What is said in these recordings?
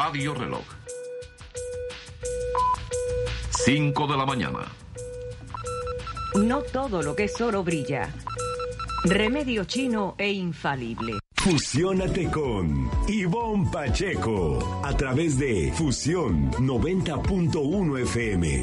Radio Reloj. 5 de la mañana. No todo lo que es oro brilla. Remedio chino e infalible. Fusiónate con Ivonne Pacheco a través de Fusión 90.1 FM.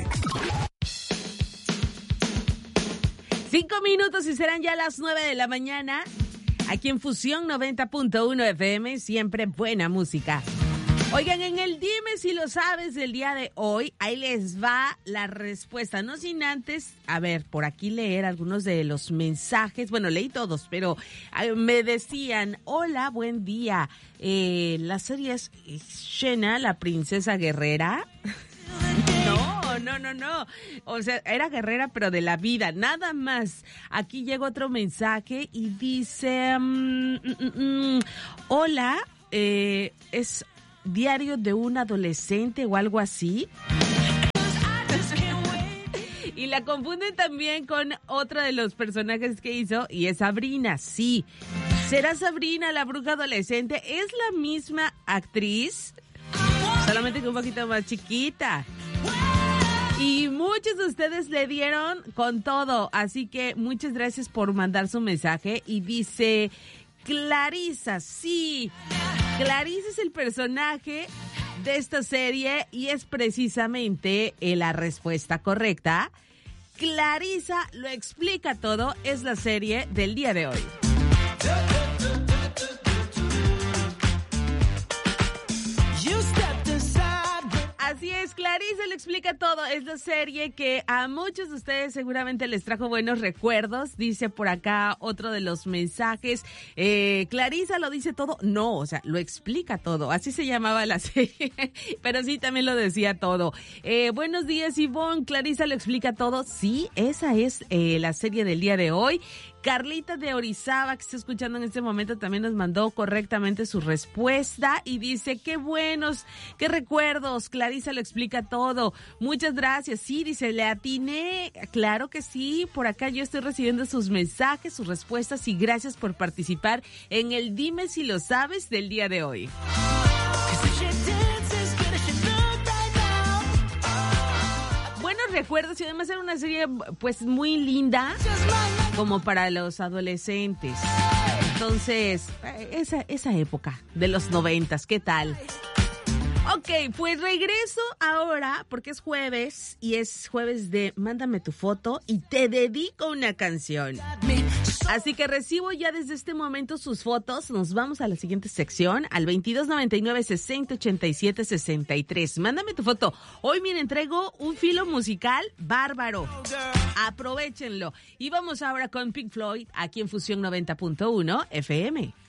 5 minutos y serán ya las 9 de la mañana. Aquí en Fusión 90.1 FM, siempre buena música. Oigan, en el Dime si lo sabes del día de hoy, ahí les va la respuesta. No sin antes, a ver, por aquí leer algunos de los mensajes. Bueno, leí todos, pero me decían, hola, buen día. La serie es Xena, la princesa guerrera. No. O sea, era guerrera, pero de la vida, nada más. Aquí llega otro mensaje y dice, hola, es diario de un adolescente o algo así. Y la confunden también con otro de los personajes que hizo, y es Sabrina, sí. ¿Será Sabrina la bruja adolescente? ¿Es la misma actriz? Solamente que un poquito más chiquita. Y muchos de ustedes le dieron con todo, así que muchas gracias por mandar su mensaje. Y dice Clarisa, sí, Clarisa es el personaje de esta serie y es precisamente la respuesta correcta. Clarisa lo explica todo, es la serie del día de hoy. Así es, Clarisa le explica todo. Es la serie que a muchos de ustedes seguramente les trajo buenos recuerdos. Dice por acá otro de los mensajes. Clarisa lo dice todo. No, o sea, lo explica todo. Así se llamaba la serie, pero sí también lo decía todo. Buenos días, Ivonne. Clarisa lo explica todo. Sí, esa es la serie del día de hoy. Carlita de Orizaba, que está escuchando en este momento, también nos mandó correctamente su respuesta y dice, qué buenos, qué recuerdos, Clarisa lo explica todo. Muchas gracias. Sí, dice, le atiné. Claro que sí, por acá yo estoy recibiendo sus mensajes, sus respuestas y gracias por participar en el Dime si lo sabes del día de hoy. Buenos recuerdos y además era una serie pues muy linda como para los adolescentes. Entonces, esa época de los 90s, ¿qué tal? Ok, pues regreso ahora porque es jueves y es jueves de Mándame tu foto y te dedico una canción. Así que recibo ya desde este momento sus fotos. Nos vamos a la siguiente sección, al 2299-6087-63. Mándame tu foto. Hoy, miren, entrego un filo musical bárbaro. Aprovechenlo. Y vamos ahora con Pink Floyd, aquí en Fusión 90.1 FM.